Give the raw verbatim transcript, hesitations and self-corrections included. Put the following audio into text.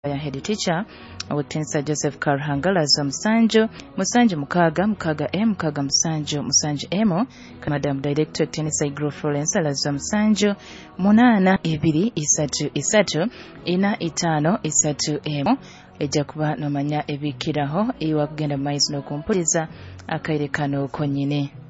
ya head teacher Obutensa Joseph Karhangala za Musanjo Musanjo Mukaga Mukaga M Mukaga Musanjo Musanjo M Madam Director Tenisa Igro Florence Alaza Musanjo Munana Ibiri Isatu Isatu Ina Itano Isatu M ejja kuba nomanya ebikiraho ewa kugenda maize n'okumpuliza akairekano konnyine.